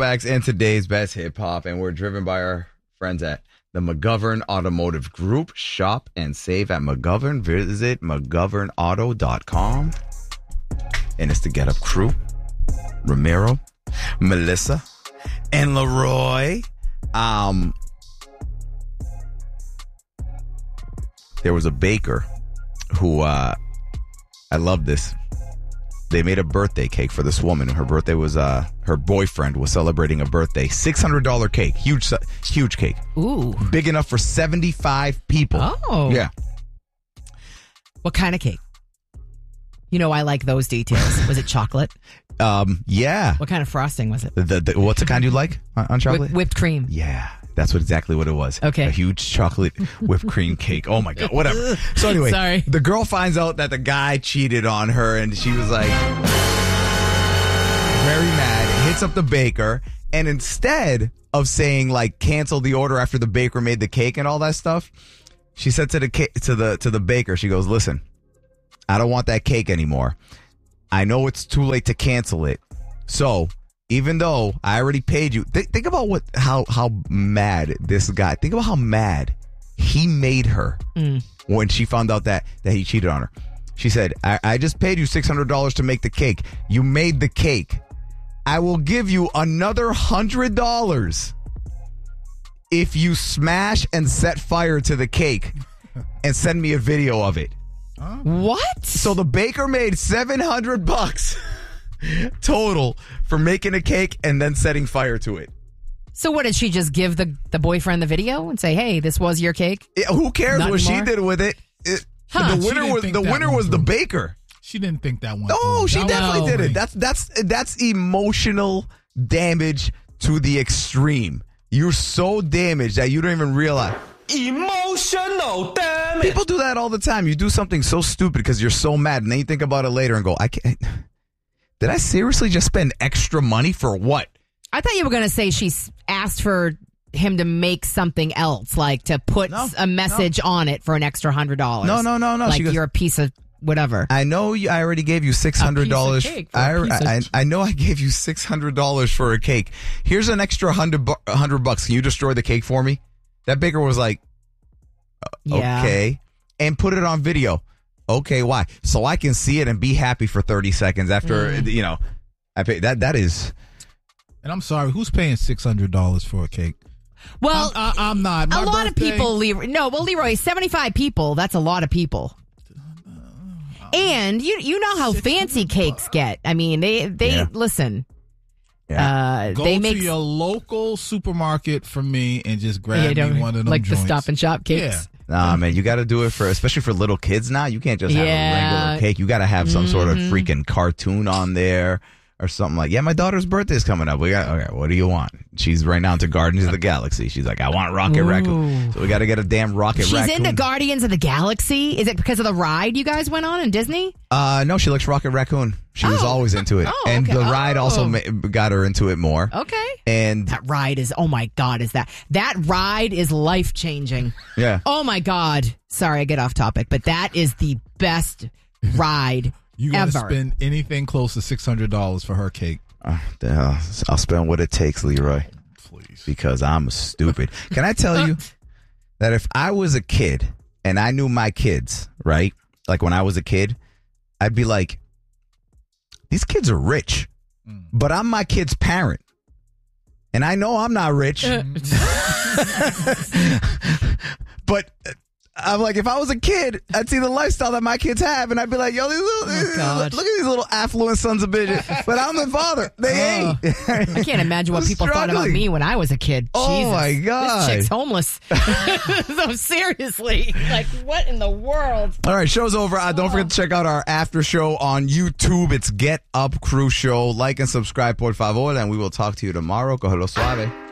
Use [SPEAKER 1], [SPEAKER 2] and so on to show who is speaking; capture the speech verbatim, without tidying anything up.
[SPEAKER 1] throwbacks and today's best hip hop, and we're driven by our friends at the McGovern Automotive Group. Shop and save at McGovern. Visit McGovern Auto dot com. And it's the Get Up crew. Ramiro, Melissa, and Leroy. Um, there was a baker who, uh, I love this. They made a birthday cake for this woman. Her birthday was, uh, her boyfriend was celebrating a birthday. six hundred dollars cake. Huge, huge cake.
[SPEAKER 2] Ooh.
[SPEAKER 1] Big enough for seventy-five people.
[SPEAKER 2] Oh.
[SPEAKER 1] Yeah.
[SPEAKER 2] What kind of cake? You know, I like those details. Was it chocolate?
[SPEAKER 1] Um, yeah.
[SPEAKER 2] What kind of frosting was it?
[SPEAKER 1] The, the, what's the kind you like on, on chocolate?
[SPEAKER 2] Whip, whipped cream.
[SPEAKER 1] Yeah. That's what exactly what it was.
[SPEAKER 2] Okay.
[SPEAKER 1] A huge chocolate whipped cream cake. Oh my God. Whatever. So anyway,
[SPEAKER 2] Sorry.
[SPEAKER 1] The girl finds out that the guy cheated on her, and she was like very mad, hits up the baker, and instead of saying like cancel the order after the baker made the cake and all that stuff, she said to the ca- to the to the baker, she goes, "Listen, I don't want that cake anymore. I know it's too late to cancel it. So even though I already paid you," th- think about what how how mad this guy. Think about how mad he made her mm. when she found out that that he cheated on her. She said, I, I just paid you six hundred dollars to make the cake. You made the cake. I will give you another one hundred dollars if you smash and set fire to the cake and send me a video of it.
[SPEAKER 2] What?
[SPEAKER 1] So the baker made seven hundred bucks total for making a cake and then setting fire to it.
[SPEAKER 2] So what, did she just give the, the boyfriend the video and say, "Hey, this was your cake"?
[SPEAKER 1] Yeah, who cares
[SPEAKER 2] Not
[SPEAKER 1] what
[SPEAKER 2] anymore?
[SPEAKER 1] she did with it? it
[SPEAKER 2] Huh.
[SPEAKER 1] The winner was the winner was the baker.
[SPEAKER 3] She didn't think that one.
[SPEAKER 1] No, she
[SPEAKER 3] that
[SPEAKER 1] definitely
[SPEAKER 3] was
[SPEAKER 1] did it.
[SPEAKER 3] great.
[SPEAKER 1] That's that's that's emotional damage to the extreme. You're so damaged that you don't even realize.
[SPEAKER 4] Emotional damage.
[SPEAKER 1] People do that all the time. You do something so stupid because you're so mad, and then you think about it later and go, "I can't." Did I seriously just spend extra money for what?
[SPEAKER 2] I thought you were going to say she s- asked for him to make something else, like to put
[SPEAKER 1] No,
[SPEAKER 2] a message
[SPEAKER 1] no.
[SPEAKER 2] on it for an extra hundred dollars.
[SPEAKER 1] No, no, no, no.
[SPEAKER 2] Like
[SPEAKER 1] She goes,
[SPEAKER 2] you're a piece of whatever.
[SPEAKER 1] I know you, I already gave you six hundred dollars.
[SPEAKER 2] A piece of cake for
[SPEAKER 1] I,
[SPEAKER 2] a piece of-
[SPEAKER 1] I, I know I gave you six hundred dollars for a cake. Here's an extra one hundred, bu- one hundred bucks. Can you destroy the cake for me? That baker was like,
[SPEAKER 2] Yeah.
[SPEAKER 1] okay. And put it on video. Okay, why? So I can see it and be happy for thirty seconds after,
[SPEAKER 2] Mm.
[SPEAKER 1] you know, I pay that. That is.
[SPEAKER 3] And I'm sorry, who's paying six hundred dollars for a cake?
[SPEAKER 2] Well,
[SPEAKER 3] I'm, I, I'm not. My
[SPEAKER 2] a lot of
[SPEAKER 3] birthday-
[SPEAKER 2] people, Leroy. No, well, Leroy, seventy-five people, that's a lot of people. And you you know how fancy cakes get. I mean, they, they
[SPEAKER 1] Yeah.
[SPEAKER 2] listen.
[SPEAKER 1] Yeah.
[SPEAKER 2] Uh,
[SPEAKER 3] Go
[SPEAKER 2] they
[SPEAKER 3] to
[SPEAKER 2] make
[SPEAKER 3] your local supermarket for me and just grab
[SPEAKER 2] Yeah, don't-
[SPEAKER 3] me one of them
[SPEAKER 2] like the
[SPEAKER 3] joints.
[SPEAKER 2] Stop and Shop cakes.
[SPEAKER 3] Yeah.
[SPEAKER 1] Nah, man, you got to do it for, especially for little kids now. You can't just have
[SPEAKER 2] Yeah.
[SPEAKER 1] a regular cake. You got to have some sort of
[SPEAKER 2] Mhm.
[SPEAKER 1] freaking cartoon on there or something like, yeah, my daughter's birthday is coming up. We got, okay, what do you want? She's right now into Guardians of the Galaxy. She's like, I want Rocket
[SPEAKER 2] Ooh.
[SPEAKER 1] Raccoon. So we got to get a damn Rocket
[SPEAKER 2] She's
[SPEAKER 1] Raccoon.
[SPEAKER 2] into Guardians of the Galaxy. Is it because of the ride you guys went on in Disney?
[SPEAKER 1] Uh, no, she likes Rocket Raccoon. She was
[SPEAKER 2] Oh.
[SPEAKER 1] always into it.
[SPEAKER 2] Oh,
[SPEAKER 1] and
[SPEAKER 2] okay.
[SPEAKER 1] the ride also
[SPEAKER 2] Oh.
[SPEAKER 1] ma- got her into it more.
[SPEAKER 2] Okay.
[SPEAKER 1] And
[SPEAKER 2] That ride is, oh my God, is that, that ride is life changing.
[SPEAKER 1] yeah.
[SPEAKER 2] Oh my God. Sorry, I get off topic, but that is the best ride
[SPEAKER 3] You gotta
[SPEAKER 2] ever.
[SPEAKER 3] spend anything close to six hundred dollars for her cake.
[SPEAKER 1] Uh, uh, I'll spend what it takes, Leroy.
[SPEAKER 3] Please.
[SPEAKER 1] Because I'm stupid. Can I tell you that if I was a kid and I knew my kids, right? Like when I was a kid, I'd be like, these kids are rich, but I'm my kid's parent. And I know I'm not rich. But I'm like, if I was a kid, I'd see the lifestyle that my kids have, and I'd be like, yo, these little,
[SPEAKER 2] Oh, God.
[SPEAKER 1] look at these little affluent sons of bitches. But I'm the father. They
[SPEAKER 2] Oh.
[SPEAKER 1] ain't.
[SPEAKER 2] I can't imagine what
[SPEAKER 1] I'm
[SPEAKER 2] people thought about
[SPEAKER 1] struggling.
[SPEAKER 2] me when I was a kid.
[SPEAKER 1] Oh,
[SPEAKER 2] Jesus.
[SPEAKER 1] my God.
[SPEAKER 2] This chick's homeless. So seriously, like what in the world?
[SPEAKER 1] All right, show's over. Uh, don't forget to check out our after show on YouTube. It's Get Up Crew Show. Like and subscribe, por favor, and we will talk to you tomorrow. Cógelo suave.